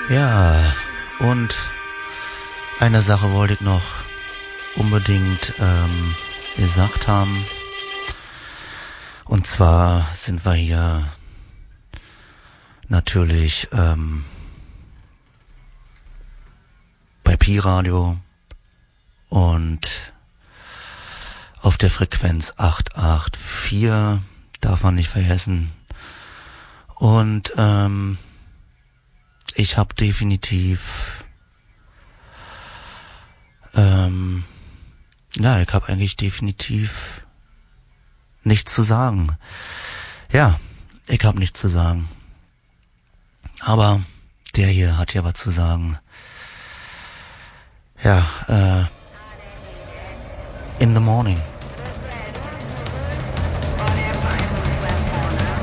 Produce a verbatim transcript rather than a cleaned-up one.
Ja, und eine Sache wollte ich noch unbedingt ähm, gesagt haben. Und zwar sind wir hier natürlich ähm, bei Pi-Radio und auf der Frequenz acht acht vier, darf man nicht vergessen. Und ähm, ich habe definitiv, ähm, ja, ich habe eigentlich definitiv nichts zu sagen. Ja, ich habe nichts zu sagen. Aber der hier hat ja was zu sagen. Ja, äh, in the morning.